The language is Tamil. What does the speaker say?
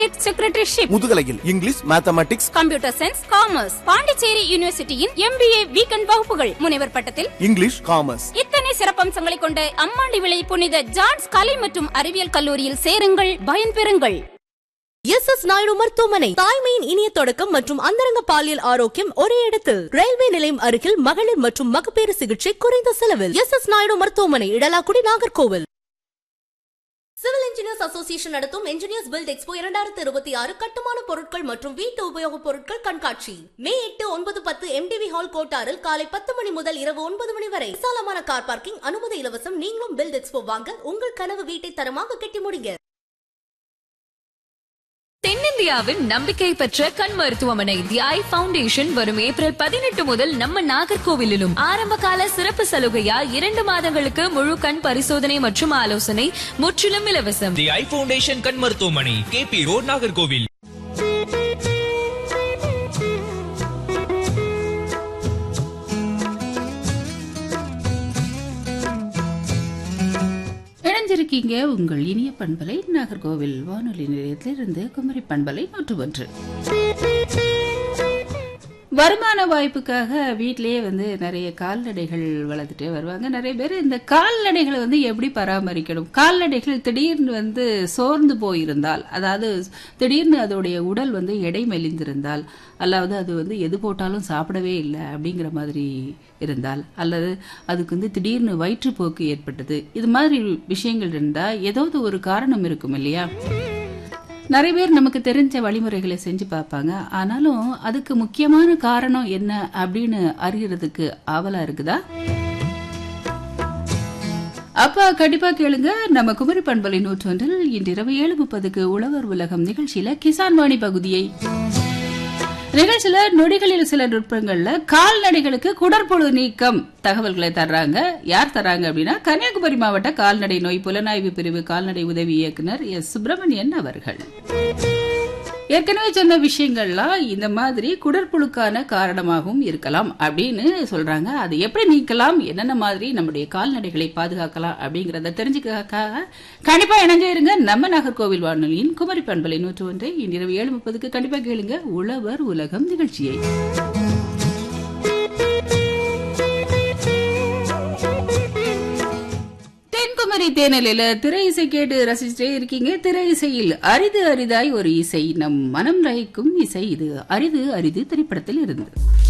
Secretaryship, முதுகலையில் English, mathematics, computer science, commerce. Pondicherry யூனிவர்சிட்டியின் MBA weekend வகுப்புகள். முனைவர் பட்டத்தில் இங்கிலீஷ், காமர்ஸ். இத்தனை சிறப்பம்சங்களை கொண்ட அம்மாண்டிவிளை புனித ஜான்ஸ் கலை மற்றும் அறிவியல் கல்லூரியில் சேருங்கள், பயன்பெறுங்கள். SS நாயுடு மருத்துவமனை. தாய்மையின் இனிய தொடக்கம் மற்றும் அந்தரங்க பாலியல் ஆரோக்கியம் ஒரே இடத்தில். ரயில்வே நிலையம் அருகில் மகளிர் மற்றும் மகப்பேறு சிகிச்சை குறைந்த செலவில். SS நாயுடு மருத்துவமனை, Idalakudi, Nagercoil. Civil engineers association நடத்தும் இன்ஜினியர்ஸ் பில்ட் எக்ஸ்போ 2026 கட்டுமான பொருட்கள் மற்றும் வீட்டு உபயோகப் பொருட்கள் கண்காட்சி மே 8, 9, 10 MTV ஹால் கோட்டாரில் காலை 10 மணி முதல் இரவு 9 மணி வரை. விசாலமான கார் பார்க்கிங், அனுமதி இலவசம். நீங்களும் பில்ட் எக்ஸ்போ வாங்க, உங்கள் கனவு வீட்டை தரமாக கட்டி முடிங்க. தென்னிந்தியாவின் நம்பிக்கை பெற்ற கண் மருத்துவமனை தி ஐ ஃபவுண்டேஷன் வரும் ஏப்ரல் 18 முதல் நம்ம நாகர்கோவிலிலும் ஆரம்ப கால சிறப்பு சலுகையா 2 மாதங்களுக்கு முழு கண் பரிசோதனை மற்றும் ஆலோசனை முற்றிலும் இலவசம். தி ஐ ஃபவுண்டேஷன் கண் மருத்துவமனை, KP ரோட், நாகர்கோவில். இணைஞ்சிருக்கீங்க உங்கள் இனிய பண்பலை நாகர்கோவில் வானொலி நிலையத்திலிருந்து குமரி பண்பலை 101. வருமான வாய்ப்புக்காக வீட்டிலேயே நிறைய கால்நடைகள் வளர்த்துட்டே வருவாங்க. நிறைய பேர் இந்த கால்நடைகளை எப்படி பராமரிக்கணும், கால்நடைகள் திடீர்னு சோர்ந்து போயிருந்தால், அதாவது திடீர்னு அதோடைய உடல் எடை மெலிந்திருந்தால், அல்லாவது அது எது போட்டாலும் சாப்பிடவே இல்லை அப்படிங்கிற மாதிரி இருந்தால், அல்லது அதுக்கு திடீர்னு வயிற்றுப்போக்கு ஏற்பட்டது, இது மாதிரி விஷயங்கள் இருந்தா ஏதாவது ஒரு காரணம் இருக்கும் இல்லையா? நிறைய பேர் நமக்கு தெரிஞ்ச வழிமுறைகளை செஞ்சு பார்ப்பாங்க. ஆனாலும் அதுக்கு முக்கியமான காரணம் என்ன அப்படின்னு அறியறதுக்கு ஆவலா இருக்குதா? அப்ப கண்டிப்பா கேளுங்க. நம்ம குமரி பண்பலை 101 இன்று இரவு 7:30 உழவர் உலகம் நிகழ்ச்சியில கிசான் வாணி பகுதியை நிகழ்ச்சியில நொடிகளில் சில நுட்பங்கள்ல கால்நடைகளுக்கு குடற்புழு நீக்கம் தகவல்களை தர்றாங்க. யார் தர்றாங்க அப்படின்னா, கன்னியாகுமரி மாவட்ட கால்நடை நோய் புலனாய்வு பிரிவு கால்நடை உதவி இயக்குனர் S. சுப்பிரமணியன் அவர்கள். ஏற்கனவே சொன்ன விஷயங்கள்லாம் இந்த மாதிரி குடற்புழுக்கான காரணமாகவும் இருக்கலாம் அப்படின்னு சொல்றாங்க. அது எப்படி நீக்கலாம், என்னென்ன மாதிரி நம்முடைய கால்நடைகளை பாதுகாக்கலாம் அப்படிங்கறத தெரிஞ்சுக்காக கண்டிப்பா இணைஞ்சே இருங்க. நம்ம நாகர்கோவில் வானொலியின் குமரி பண்பலை 101 இன்றிரவு 7:30 கண்டிப்பா கேளுங்க உழவர் உலகம் நிகழ்ச்சியை. தென்குமரி தேனலில திரை இசை கேட்டு ரசிச்சுட்டே இருக்கீங்க. திரை இசையில் அரிது அரிதாய் ஒரு இசை, நம் மனம் லயிக்கும் இசை. இது அரிது அரிது திரைப்படத்தில் இருந்து